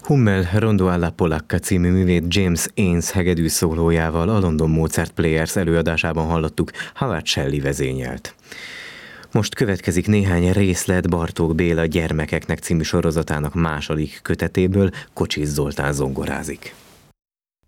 Hummel Rondo alla Polacca című művét James Ains hegedű szólójával a London Mozart Players előadásában hallottuk, Howard Shelley vezényelt. Most következik néhány részlet Bartók Béla Gyermekeknek című sorozatának második kötetéből, Kocsis Zoltán zongorázik.